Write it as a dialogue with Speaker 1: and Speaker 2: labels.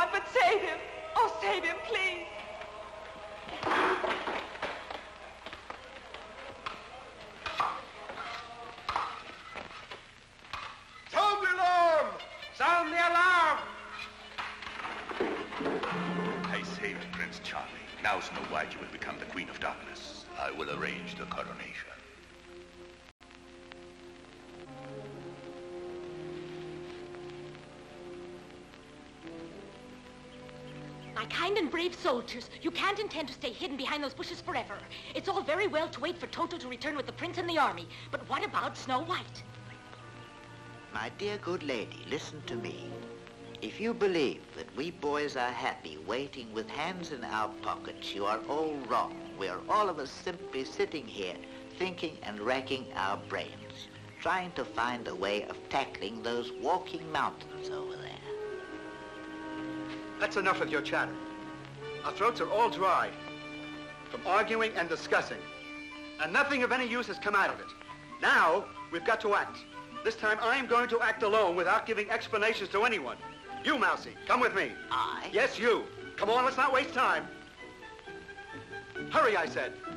Speaker 1: now, but save him. Oh, save him, please.
Speaker 2: Sound the alarm! Sound the alarm!
Speaker 3: I saved Prince Charlie. Now Snow White, you will become the Queen of Darkness. I will arrange the coronation.
Speaker 4: My kind and brave soldiers, you can't intend to stay hidden behind those bushes forever. It's all very well to wait for Toto to return with the prince and the army, but what about Snow White?
Speaker 5: My dear good lady, listen to me. If you believe that we boys are happy waiting with hands in our pockets, you are all wrong. We are all of us simply sitting here thinking and racking our brains, trying to find a way of tackling those walking mountains over there.
Speaker 2: That's enough of your chatter. Our throats are all dry from arguing and discussing, and nothing of any use has come out of it. Now, we've got to act. This time, I'm going to act alone without giving explanations to anyone. You, Mousie, come with me.
Speaker 5: I?
Speaker 2: Yes, you. Come on, let's not waste time. Hurry, I said.